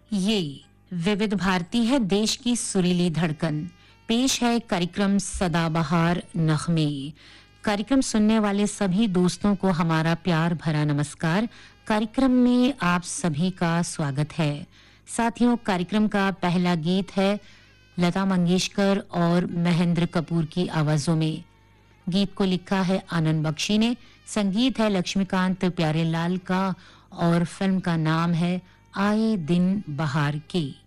ये विविध भारती है, देश की सुरीली धड़कन। पेश है कार्यक्रम सदाबहार नगमे। कार्यक्रम सुनने वाले सभी दोस्तों को हमारा प्यार भरा नमस्कार। कार्यक्रम में आप सभी का स्वागत है। साथियों, कार्यक्रम का पहला गीत है लता मंगेशकर और महेंद्र कपूर की आवाजों में। गीत को लिखा है आनंद बख्शी ने, संगीत है लक्ष्मीकांत प्यारेलाल का और फिल्म का नाम है आए दिन बहार के।